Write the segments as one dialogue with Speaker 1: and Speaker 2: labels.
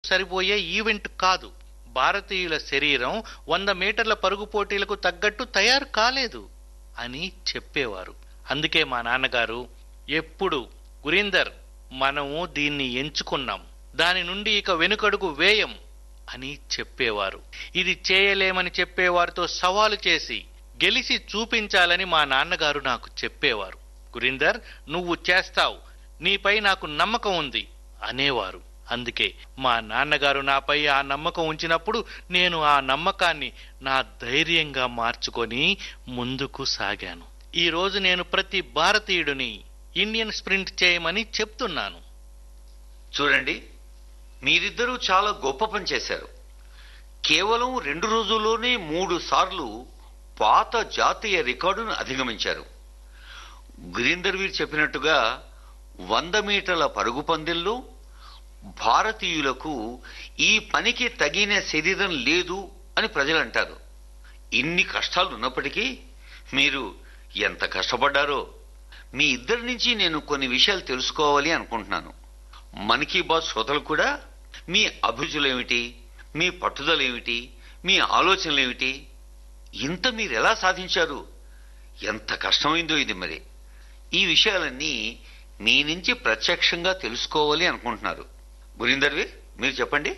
Speaker 1: సరిపోయే ఈవెంట్ కాదు. భారతీయుల శరీరం 100 మీటర్ల పరుగు పోటీలకు తగ్గట్టు తయారు కాలేదు అని చెప్పేవారు. అందుకే మా నాన్నగారు ఎప్పుడు, గురీందర్, మనము దీన్ని ఎంచుకున్నాం, దాని నుండి ఇక వెనుకడుగు వేయం అని చెప్పేవారు. ఇది చేయలేమని చెప్పేవారితో సవాలు చేసి గెలిచి చూపించాలని మా నాన్నగారు నాకు చెప్పేవారు. గురీందర్, నువ్వు చేస్తావు, నీపై నాకు నమ్మకం ఉంది అనేవారు. అందుకే మా నాన్నగారు నాపై ఆ నమ్మకం ఉంచినప్పుడు నేను ఆ నమ్మకాన్ని నా ధైర్యంగా మార్చుకొని ముందుకు సాగాను. ఈ రోజు నేను ప్రతి భారతీయుడిని ఇండియన్ స్ప్రింట్ చేయమని చెప్తున్నాను.
Speaker 2: చూడండి, మీరిద్దరూ చాలా గొప్ప పని చేశారు. కేవలం 2 రోజుల్లోనే 3 సార్లు పాత జాతీయ రికార్డును అధిగమించారు. గురీందర్ వీర్ చెప్పినట్టుగా 100 మీటర్ల పరుగు పందెంలో భారతీయులకు ఈ పనికి తగిన శరీరం లేదు అని ప్రజలు అంటారు. ఇన్ని కష్టాలు ఉన్నప్పటికీ మీరు ఎంత కష్టపడ్డారో. మీ ఇద్దరి నుంచి నేను కొన్ని విషయాలు తెలుసుకోవాలి అనుకుంటున్నాను. మన్ కీ బాత్ శ్రోతలు కూడా మీ అభిరుచులేమిటి, మీ పట్టుదలేమిటి, మీ ఆలోచనలేమిటి, ఇంత మీరెలా సాధించారు, ఎంత కష్టమైందో ఇది. మరి ఈ విషయాలన్నీ మీ నుంచి ప్రత్యక్షంగా తెలుసుకోవాలి అనుకుంటున్నారు. గురీందర్ వీర్, మీరు చెప్పండి.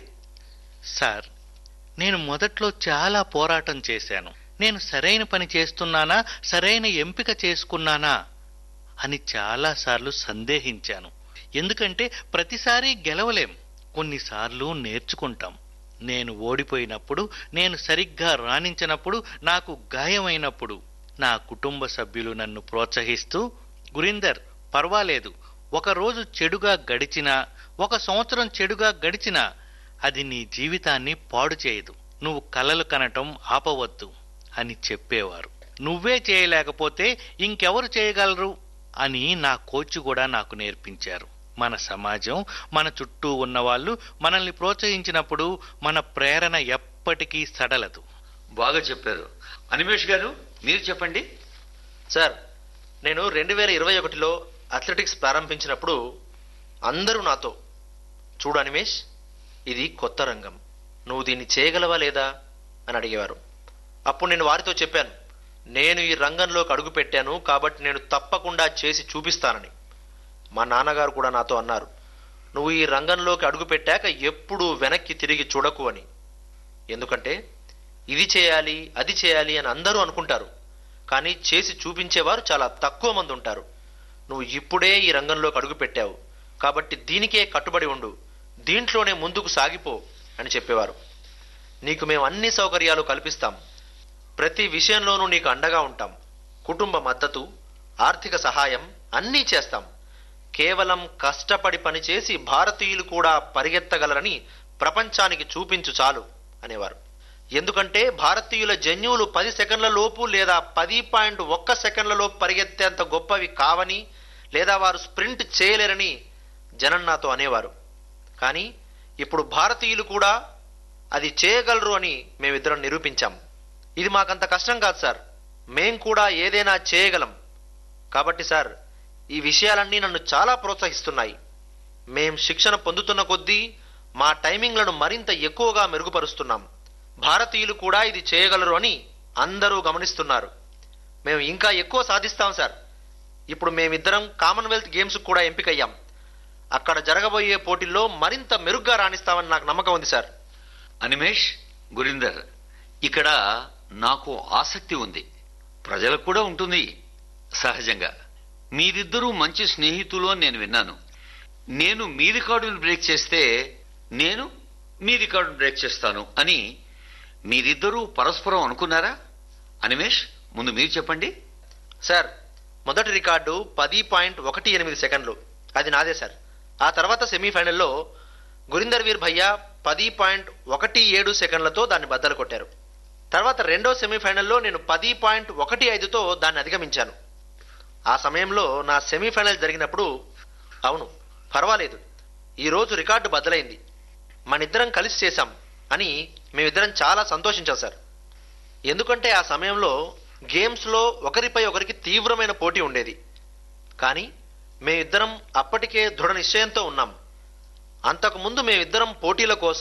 Speaker 1: సార్, నేను మొదట్లో చాలా పోరాటం చేశాను. నేను సరైన పని చేస్తున్నానా, సరైన ఎంపిక చేసుకున్నానా అని చాలాసార్లు సందేహించాను. ఎందుకంటే ప్రతిసారి గెలవలేం, కొన్నిసార్లు నేర్చుకుంటాం. నేను ఓడిపోయినప్పుడు, నేను సరిగ్గా రాణించినప్పుడు, నాకు గాయమైనప్పుడు నా కుటుంబ సభ్యులు నన్ను ప్రోత్సహిస్తూ, గురీందర్, పర్వాలేదు, 1 రోజు చెడుగా గడిచినా, 1 సంవత్సరం చెడుగా గడిచినా అది నీ జీవితాన్ని పాడు చేయదు, నువ్వు కలలు కనటం ఆపవద్దు అని చెప్పేవారు. నువ్వే చేయలేకపోతే ఇంకెవరు చేయగలరు అని నా కోచ్ కూడా నాకు నేర్పించారు. మన సమాజం, మన చుట్టూ ఉన్నవాళ్లు మనల్ని ప్రోత్సహించినప్పుడు మన ప్రేరణ ఎప్పటికీ సడలదు.
Speaker 2: బాగా చెప్పారు. అనిమేష్ గారు, మీరు చెప్పండి.
Speaker 3: సార్, నేను 2021లో అథ్లెటిక్స్ ప్రారంభించినప్పుడు అందరూ నాతో, చూడు అనిమేష్, ఇది కొత్త రంగం, నువ్వు దీన్ని చేయగలవా లేదా అని అడిగేవారు. అప్పుడు నేను వారితో చెప్పాను, నేను ఈ రంగంలోకి అడుగు పెట్టాను కాబట్టి నేను తప్పకుండా చేసి చూపిస్తానని. మా నాన్నగారు కూడా నాతో అన్నారు, నువ్వు ఈ రంగంలోకి అడుగు పెట్టాక ఎప్పుడూ వెనక్కి తిరిగి చూడకు అని. ఎందుకంటే ఇది చేయాలి, అది చేయాలి అని అందరూ అనుకుంటారు, కానీ చేసి చూపించేవారు చాలా తక్కువ మంది ఉంటారు. నువ్వు ఇప్పుడే ఈ రంగంలోకి అడుగు పెట్టావు కాబట్టి దీనికే కట్టుబడి ఉండు, దీంట్లోనే ముందుకు సాగిపో అని చెప్పేవారు. నీకు మేము అన్ని సౌకర్యాలు కల్పిస్తాం, ప్రతి విషయంలోనూ నీకు అండగా ఉంటాం, కుటుంబ మద్దతు, ఆర్థిక సహాయం అన్నీ చేస్తాం. కేవలం కష్టపడి పనిచేసి భారతీయులు కూడా పరిగెత్తగలరని ప్రపంచానికి చూపించు చాలు అనేవారు. ఎందుకంటే భారతీయుల జన్యువులు 10 సెకండ్ల లోపు లేదా 10.1 సెకండ్ల లోపు పరిగెత్తేంత గొప్పవి కావని, లేదా వారు స్ప్రింట్ చేయలేరని జనం నాతో అనేవారు. కానీ ఇప్పుడు భారతీయులు కూడా అది చేయగలరు అని మేమిద్దరం నిరూపించాం. ఇది మాకంత కష్టం కాదు సార్, మేం కూడా ఏదైనా చేయగలం. కాబట్టి సార్, ఈ విషయాలన్నీ నన్ను చాలా ప్రోత్సహిస్తున్నాయి. మేం శిక్షణ పొందుతున్న కొద్దీ మా టైమింగ్లను మరింత ఎక్కువగా మెరుగుపరుస్తున్నాం. భారతీయులు కూడా ఇది చేయగలరు అని అందరూ గమనిస్తున్నారు. మేము ఇంకా ఎక్కువ సాధిస్తాం సార్. ఇప్పుడు మేమిద్దరం కామన్వెల్త్ గేమ్స్ కూడా ఎంపికయ్యాం. అక్కడ జరగబోయే పోటీల్లో మరింత మెరుగ్గా రాణిస్తామని నాకు నమ్మకం ఉంది సార్.
Speaker 2: అనిమేష్, గురీందర్, ఇక్కడ నాకు ఆసక్తి ఉంది, ప్రజలకు కూడా ఉంటుంది సహజంగా. మీరిద్దరూ మంచి స్నేహితులు అని నేను విన్నాను. నేను మీ రికార్డును బ్రేక్ చేస్తే నేను మీ రికార్డును బ్రేక్ చేస్తాను అని మీరిద్దరూ పరస్పరం అనుకున్నారా? అనిమేష్, ముందు మీరు చెప్పండి.
Speaker 3: సార్, మొదటి రికార్డు 10.18 సెకండ్లు, అది నాదే సార్. ఆ తర్వాత సెమీఫైనల్లో గురీందర్ వీర్ భయ్యా 10.17 సెకండ్లతో దాన్ని బద్దలు కొట్టారు. తర్వాత రెండో సెమీఫైనల్లో నేను 10.15తో దాన్ని అధిగమించాను. ఆ సమయంలో నా సెమీఫైనల్ జరిగినప్పుడు, అవును పర్వాలేదు, ఈరోజు రికార్డు బద్దలైంది, మనిద్దరం కలిసి చేశాం అని మేమిద్దరం చాలా సంతోషించాం సార్. ఎందుకంటే ఆ సమయంలో గేమ్స్లో ఒకరిపై ఒకరికి తీవ్రమైన పోటీ ఉండేది. కానీ మేమిద్దరం అప్పటికే దృఢ నిశ్చయంతో ఉన్నాం. అంతకుముందు మేమిద్దరం పోటీల కోసం